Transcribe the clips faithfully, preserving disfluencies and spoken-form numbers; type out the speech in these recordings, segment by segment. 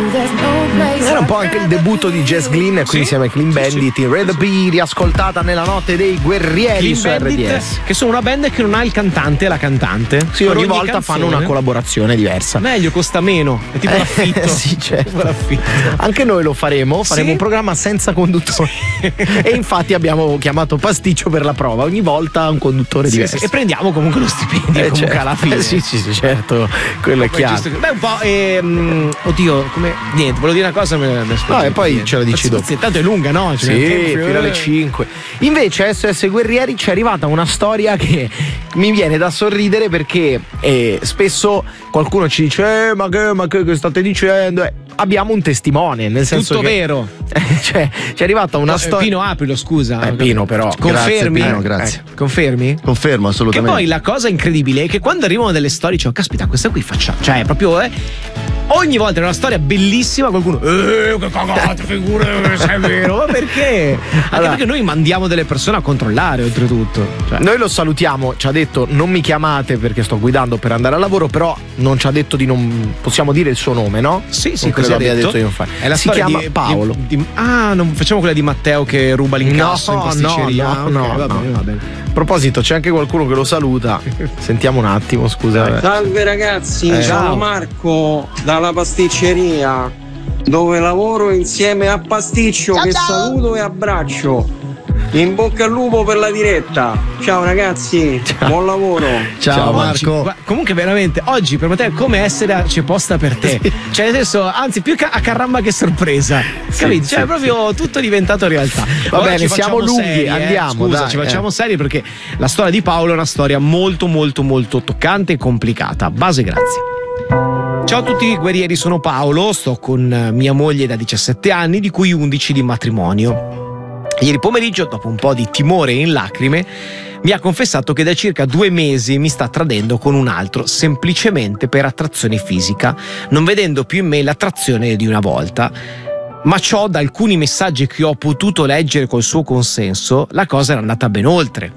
Era un po' anche il debutto di Jess Glynn, qui sì? insieme a Clean Bandit, sì, sì. Red B, riascoltata nella notte dei guerrieri su R D S, che sono una band che non ha il cantante e la cantante. Sì, ogni, ogni volta canzone fanno una collaborazione diversa. Meglio, costa meno, è tipo eh, l'affitto. Sì, certo. L'affitto. Anche noi lo faremo, faremo sì? un programma senza conduttore. Sì. E infatti abbiamo chiamato Pasticcio per la prova, ogni volta un conduttore sì, diverso. Sì. E prendiamo comunque lo stipendio eh, comunque certo. alla fine. Eh, sì, sì, sì, certo, quello è chiaro. Giusto. Beh, un po', ehm, oddio, come niente, volevo dire una cosa, me ne no, e poi ce la dici dopo. Tanto è lunga, no? Cioè, sì, tempo, fino alle cinque. Invece S O S Guerrieri ci è arrivata una storia che mi viene da sorridere, perché eh, spesso qualcuno ci dice eh, ma che, ma che, che state dicendo? Eh, abbiamo un testimone, nel senso tutto che vero. Cioè, ci è arrivata una no, storia. Pino, aprilo, scusa. Eh, Pino, però. Confermi? Grazie, Pino, grazie. Eh, confermi? Confermo, assolutamente. Che poi la cosa incredibile è che quando arrivano delle storie, cioè, caspita, questa qui faccia. Cioè, proprio, eh. Ogni volta è una storia bellissima, qualcuno eh che cagata, figura se è vero, ma perché? Anche allora, perché noi mandiamo delle persone a controllare, oltretutto, cioè. Noi lo salutiamo, ci ha detto non mi chiamate perché sto guidando per andare al lavoro, però non ci ha detto di non possiamo dire il suo nome, no? Sì, sì, non così ha detto. detto di non fare. È la si chiama di, Paolo di, di, ah, non facciamo quella di Matteo che ruba l'incasso no, in pasticceria. No, no, okay, no, va bene, no. va bene. A proposito, c'è anche qualcuno che lo saluta. Sentiamo un attimo, scusa. Salve ragazzi, eh, ciao ciao. Marco dalla pasticceria dove lavoro insieme a Pasticcio, ciao, che ciao. Saluto e abbraccio. In bocca al lupo per la diretta. Ciao ragazzi, ciao. Buon lavoro. Ciao, ciao Marco. Oggi, comunque veramente oggi per me è come essere c'è posta per te. Sì. Cioè nel senso, anzi più a caramba che sorpresa. Sì, capito? Sì, cioè sì, proprio sì. tutto diventato realtà. Va Ora bene, siamo lunghi, serie, andiamo. Scusa, dai, ci facciamo eh. seri perché la storia di Paolo è una storia molto molto molto toccante e complicata. Base, grazie. Ciao a tutti guerrieri, sono Paolo, sto con mia moglie da diciassette anni, di cui undici di matrimonio. Ieri pomeriggio, dopo un po' di timore e in lacrime, mi ha confessato che da circa due mesi mi sta tradendo con un altro, semplicemente per attrazione fisica, non vedendo più in me l'attrazione di una volta. Ma ciò, da alcuni messaggi che ho potuto leggere col suo consenso, la cosa era andata ben oltre.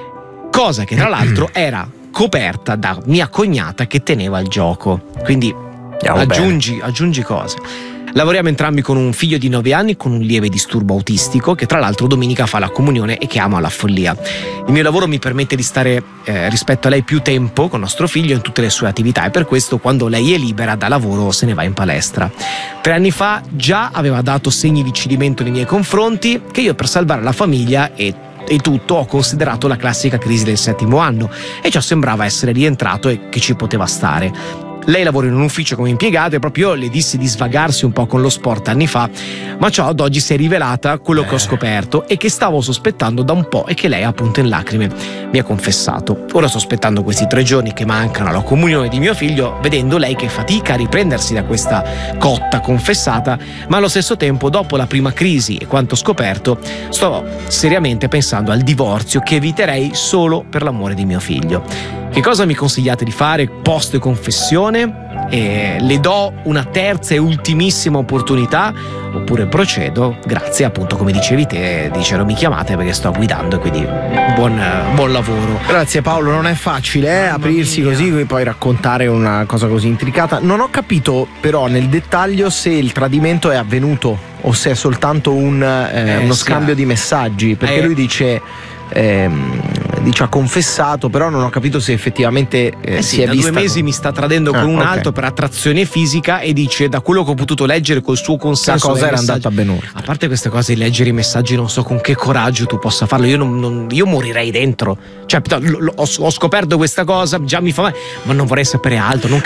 Cosa che tra l'altro era coperta da mia cognata che teneva il gioco. Quindi aggiungi, aggiungi cose. Lavoriamo entrambi con un figlio di nove anni con un lieve disturbo autistico che tra l'altro domenica fa la comunione e che ama alla follia. Il mio lavoro mi permette di stare eh, rispetto a lei più tempo con nostro figlio in tutte le sue attività e per questo quando lei è libera da lavoro se ne va in palestra. Tre anni fa già aveva dato segni di cedimento nei miei confronti che io per salvare la famiglia e e tutto ho considerato la classica crisi del settimo anno e ciò sembrava essere rientrato e che ci poteva stare. Lei lavora in un ufficio come impiegata e proprio le disse di svagarsi un po' con lo sport anni fa, ma ciò ad oggi si è rivelata quello che ho scoperto e che stavo sospettando da un po' e che lei appunto in lacrime mi ha confessato. Ora sto aspettando questi tre giorni che mancano alla comunione di mio figlio, vedendo lei che fatica a riprendersi da questa cotta confessata, ma allo stesso tempo dopo la prima crisi e quanto scoperto sto seriamente pensando al divorzio che eviterei solo per l'amore di mio figlio. Che cosa mi consigliate di fare post confessione? Eh, le do una terza e ultimissima opportunità oppure procedo? Grazie, appunto, come dicevi te, dicero mi chiamate perché sto guidando e quindi buon, buon lavoro. Grazie Paolo, non è facile eh, aprirsi mia. così e poi raccontare una cosa così intricata. Non ho capito però nel dettaglio se il tradimento è avvenuto o se è soltanto un, eh, eh, uno sì, scambio eh. di messaggi, perché eh. lui dice Ehm, dice ha confessato, però non ho capito se effettivamente eh, eh sì, si è da vista due mesi mi sta tradendo ah, con un okay. altro per attrazione fisica e dice da quello che ho potuto leggere col suo consenso la cosa era messaggi. andata ben oltre. A parte queste cose di leggere i messaggi non so con che coraggio tu possa farlo, io, non, non, io morirei dentro, cioè ho, ho scoperto questa cosa, già mi fa male, ma non vorrei sapere altro, non